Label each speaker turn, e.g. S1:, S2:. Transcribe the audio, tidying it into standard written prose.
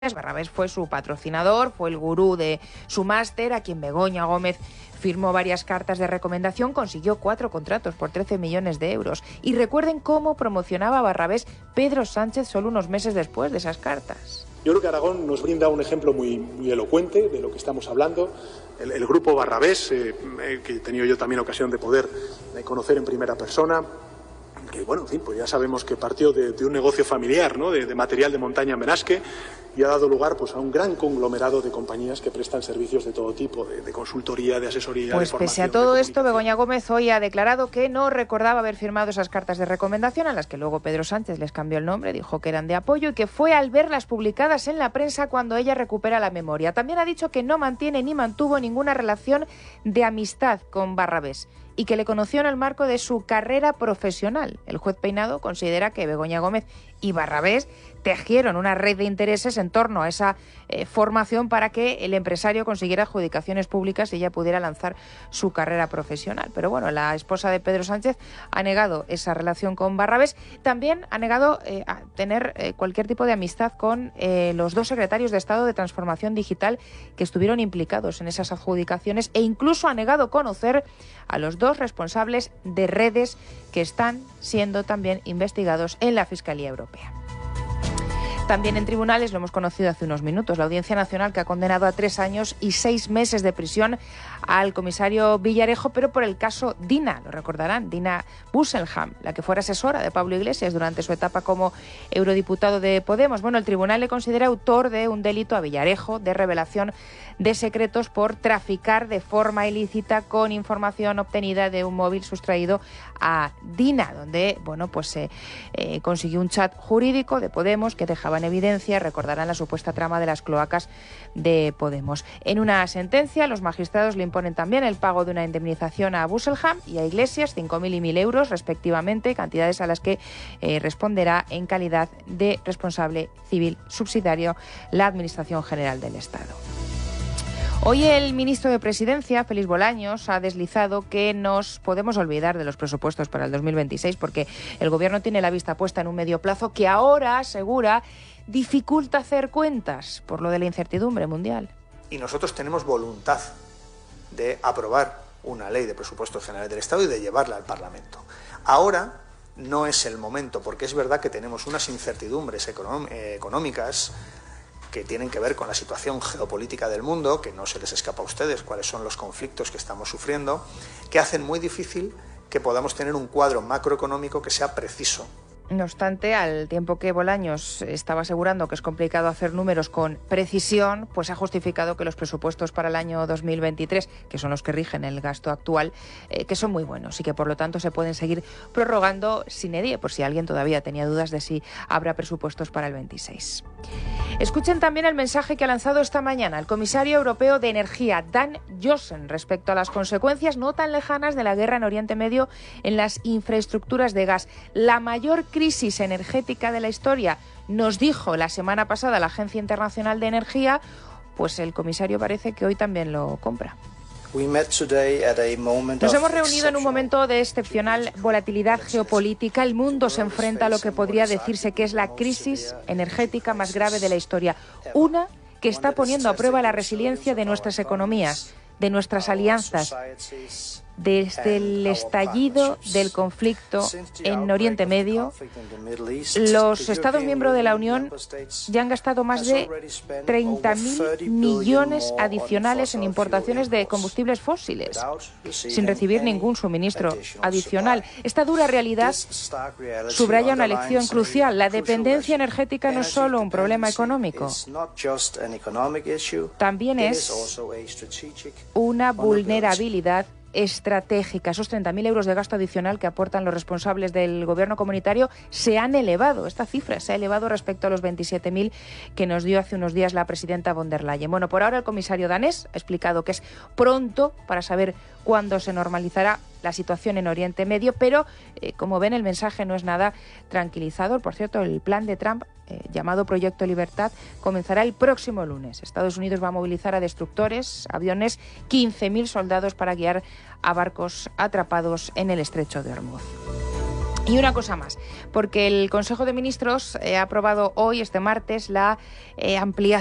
S1: Barrabés fue su patrocinador, fue el gurú de su máster, a quien Begoña Gómez firmó varias cartas de recomendación, consiguió 4 contratos por 13 millones de euros. Y recuerden cómo promocionaba a Barrabés Pedro Sánchez solo unos meses después de esas cartas.
S2: Yo creo que Aragón nos brinda un ejemplo muy elocuente de lo que estamos hablando. El grupo Barrabés, que he tenido yo también ocasión de poder conocer en primera persona, que bueno, en fin, pues ya sabemos que partió de un negocio familiar, ¿no? de material de montaña en Benasque, y ha dado lugar pues a un gran conglomerado de compañías que prestan servicios de todo tipo, de consultoría, de asesoría,
S1: pues
S2: de formación.
S1: Pese a todo esto, Begoña Gómez hoy ha declarado que no recordaba haber firmado esas cartas de recomendación, a las que luego Pedro Sánchez les cambió el nombre, dijo que eran de apoyo, y que fue al verlas publicadas en la prensa cuando ella recupera la memoria. También ha dicho que no mantiene ni mantuvo ninguna relación de amistad con Barrabés y que le conoció en el marco de su carrera profesional. El juez Peinado considera que Begoña Gómez y Barrabés tejieron una red de intereses en torno a esa formación para que el empresario consiguiera adjudicaciones públicas y ella pudiera lanzar su carrera profesional. Pero bueno, la esposa de Pedro Sánchez ha negado esa relación con Barrabés. También ha negado a tener cualquier tipo de amistad con los 2 secretarios de Estado de Transformación Digital que estuvieron implicados en esas adjudicaciones, e incluso ha negado conocer a los 2 responsables de redes que están siendo también investigados en la Fiscalía Europea. También en tribunales, lo hemos conocido hace unos minutos, la Audiencia Nacional, que ha condenado a 3 años y 6 meses de prisión al comisario Villarejo, pero por el caso Dina, lo recordarán, Dina Busselham, la que fuera asesora de Pablo Iglesias durante su etapa como eurodiputado de Podemos. Bueno, el tribunal le considera autor de un delito a Villarejo de revelación de secretos por traficar de forma ilícita con información obtenida de un móvil sustraído a Dina, donde se consiguió un chat jurídico de Podemos que dejaba en evidencia, recordarán, la supuesta trama de las cloacas de Podemos. En una sentencia, los magistrados le imponen también el pago de una indemnización a Busselham y a Iglesias, 5.000 y 1.000 euros respectivamente, cantidades a las que responderá en calidad de responsable civil subsidiario la Administración General del Estado. Hoy el ministro de Presidencia, Félix Bolaños, ha deslizado que nos podemos olvidar de los presupuestos para el 2026 porque el Gobierno tiene la vista puesta en un medio plazo que ahora, asegura, dificulta hacer cuentas por lo de la incertidumbre mundial.
S3: Y nosotros tenemos voluntad de aprobar una ley de presupuestos generales del Estado y de llevarla al Parlamento. Ahora no es el momento, porque es verdad que tenemos unas incertidumbres económicas que tienen que ver con la situación geopolítica del mundo, que no se les escapa a ustedes cuáles son los conflictos que estamos sufriendo, que hacen muy difícil que podamos tener un cuadro macroeconómico que sea preciso.
S1: No obstante, al tiempo que Bolaños estaba asegurando que es complicado hacer números con precisión, pues ha justificado que los presupuestos para el año 2023, que son los que rigen el gasto actual, que son muy buenos y que por lo tanto se pueden seguir prorrogando sin edie, por si alguien todavía tenía dudas de si habrá presupuestos para el 26. Escuchen también el mensaje que ha lanzado esta mañana el comisario europeo de Energía, Dan Jossen, respecto a las consecuencias no tan lejanas de la guerra en Oriente Medio en las infraestructuras de gas. La mayor crisis energética de la historia, nos dijo la semana pasada la Agencia Internacional de Energía, pues el comisario parece que hoy también lo compra. Nos hemos reunido en un momento de excepcional volatilidad geopolítica. El mundo se enfrenta a lo que podría decirse que es la crisis energética más grave de la historia. Una que está poniendo a prueba la resiliencia de nuestras economías, de nuestras alianzas. Desde el estallido del conflicto en Oriente Medio, los Estados miembros de la Unión ya han gastado más de 30.000 millones adicionales en importaciones de combustibles fósiles, sin recibir ningún suministro adicional. Esta dura realidad subraya una lección crucial. La dependencia energética no es solo un problema económico, también es una vulnerabilidad estratégica. Esos 30.000 euros de gasto adicional que aportan los responsables del gobierno comunitario se han elevado. Esta cifra se ha elevado respecto a los 27.000 que nos dio hace unos días la presidenta von der Leyen. Bueno, por ahora el comisario danés ha explicado que es pronto para saber cuándo se normalizará la situación en Oriente Medio, pero como ven, el mensaje no es nada tranquilizador. Por cierto, el plan de Trump, llamado Proyecto Libertad, comenzará el próximo lunes. Estados Unidos va a movilizar a destructores, aviones, 15.000 soldados para guiar a barcos atrapados en el estrecho de Hormuz. Y una cosa más, porque el Consejo de Ministros ha aprobado hoy, este martes, la ampliación